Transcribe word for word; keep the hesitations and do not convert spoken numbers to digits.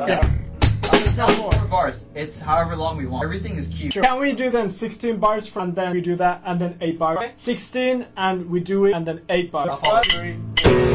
Yeah. It's not four bars. It's however long we want. Everything is cute. Sure. Can we do then sixteen bars and then we do that and then eight bars? Okay. sixteen and we do it and then eight bars. I'll follow. Three.